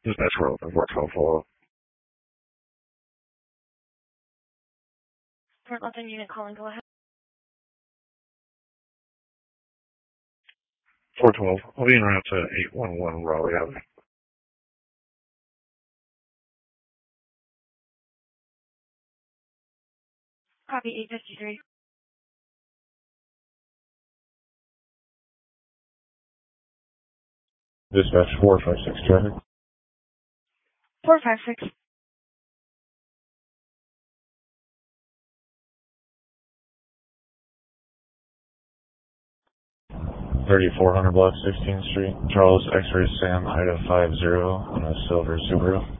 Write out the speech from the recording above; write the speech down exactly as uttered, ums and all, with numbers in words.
Dispatch for open four twelve follow. Fort Lupton unit calling, go ahead. four twelve, I'll be en route to eight one one Raleigh Avenue. Copy eight fifty-three. Dispatch four five six traffic. four five six. thirty-four hundred block sixteenth Street, Charles X-ray Sam Ida five zero on a silver Subaru.